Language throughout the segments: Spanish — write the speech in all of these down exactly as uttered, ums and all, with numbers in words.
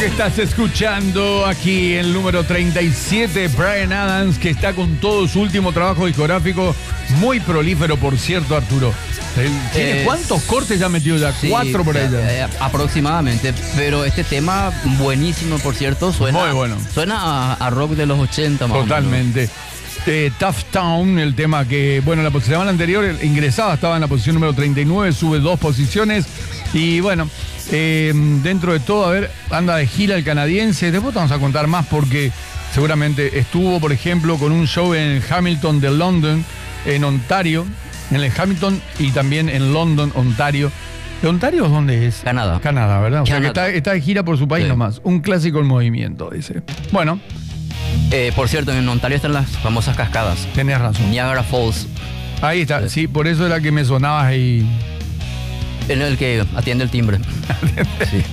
que estás escuchando aquí, el número treinta y siete, Bryan Adams, que está con todo su último trabajo discográfico, muy prolífero, por cierto, Arturo. ¿Tiene Eh, cuántos cortes ya ha metido ya? Sí, Cuatro por ahí ya. eh, aproximadamente. Pero este tema, buenísimo, por cierto, suena, Muy bueno. suena a, a rock de los ochenta, más Totalmente. Eh, Tough Town, el tema que, bueno, la semana anterior ingresaba, estaba en la posición número treinta y nueve, sube dos posiciones. Y bueno, eh, dentro de todo, a ver, anda de gira el canadiense. Después vamos a contar más porque seguramente estuvo, por ejemplo, con un show en Hamilton de London, en Ontario, en el Hamilton y también en London, Ontario. ¿Ontario dónde es? Canadá. Canadá, ¿verdad? O sea que Canadá. está, está de gira por su país Sí. nomás. Un clásico en movimiento, dice. Bueno, Eh, por cierto, en Ontario están las famosas cascadas. tenés razón. Niagara Falls, Ahí está, sí, por eso era que me sonabas ahí. en el que atiende el timbre. Sí.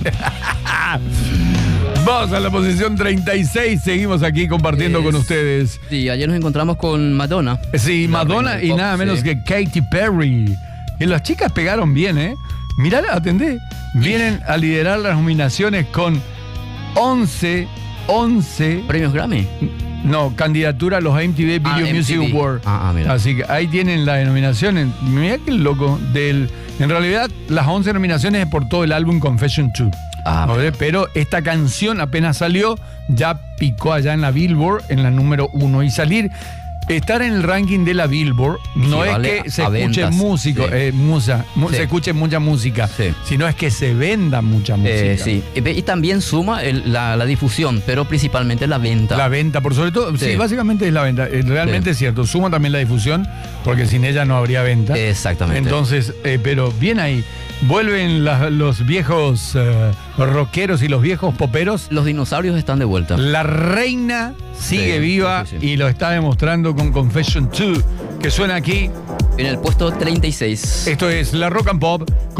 Vamos a la posición treinta y seis, seguimos aquí compartiendo Es- con ustedes. Sí, ayer nos encontramos con Madonna. Sí, La Madonna reina del y pop, nada menos sí. que Katy Perry. Y las chicas pegaron bien, ¿eh? Mirá, atendé. Vienen a liderar las nominaciones con once, once, ¿Premios Grammy? no, candidatura a los M T V Video Ah, M T V. Music Awards. Ah, ah, mira. Así que ahí tienen la denominación. Mirá qué loco. Del, en realidad, las once nominaciones es por todo el álbum Confession dos. Ah, ¿No ves? Pero esta canción apenas salió, ya picó allá en la Billboard, en la número uno. Y salir, estar en el ranking de la Billboard, no es Equivale que se a escuche ventas, músico, sí. eh, musa, mu- Sí. se escuche mucha música, Sí. sino es que se venda mucha música. Eh, sí, y, y también suma el- la, la difusión, pero principalmente la venta. La venta, por sobre todo, sí, Sí. básicamente es la venta. Eh, Realmente Sí. es cierto, suma también la difusión, porque sin ella no habría venta. Exactamente. Entonces, eh, pero bien ahí. Vuelven la- los viejos eh, rockeros y los viejos poperos. Los dinosaurios están de vuelta. La reina sigue Sí, viva sí, sí. y lo está demostrando con Confession dos, que suena aquí. En el puesto treinta y seis. Esto es la Rock and Pop.